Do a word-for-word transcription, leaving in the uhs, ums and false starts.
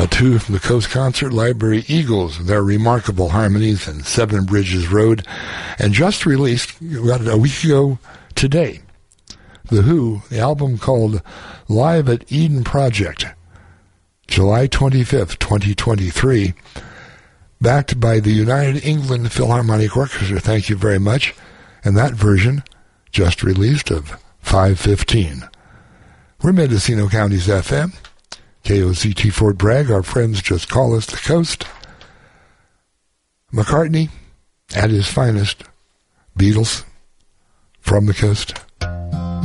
Uh, two from the Coast Concert Library, Eagles, their remarkable harmonies in Seven Bridges Road. And just released, about a week ago today, The Who, the album called Live at Eden Project, July twenty-fifth, twenty twenty-three, backed by the United England Philharmonic Orchestra. Thank you very much. And that version just released of five fifteen. We're Mendocino County's F M. K O Z T Fort Bragg, our friends just call us the Coast. McCartney at his finest. Beatles from the Coast.